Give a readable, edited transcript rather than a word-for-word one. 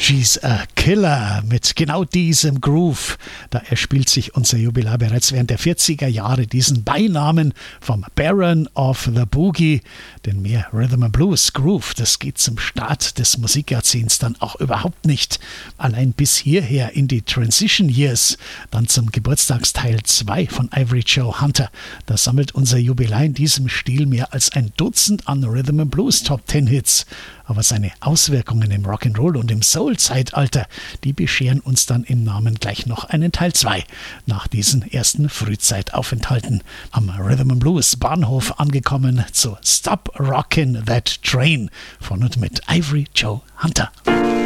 She's a Killer mit genau diesem Groove. Da erspielt sich unser Jubilar bereits während der 40er Jahre diesen Beinamen vom Baron of the Boogie. Denn mehr Rhythm and Blues Groove, das geht zum Start des Musikjahrzehnts dann auch überhaupt nicht. Allein bis hierher in die Transition Years, dann zum Geburtstagsteil 2 von Ivory Joe Hunter. Da sammelt unser Jubilar in diesem Stil mehr als ein Dutzend an Rhythm and Blues Top 10 Hits. Aber seine Auswirkungen im Rock'n'Roll und im Soul-Zeitalter, die bescheren uns dann im Namen gleich noch einen Teil 2 nach diesen ersten Frühzeitaufenthalten. Am Rhythm and Blues Bahnhof angekommen zu Stop Rockin' That Train von und mit Ivory Joe Hunter.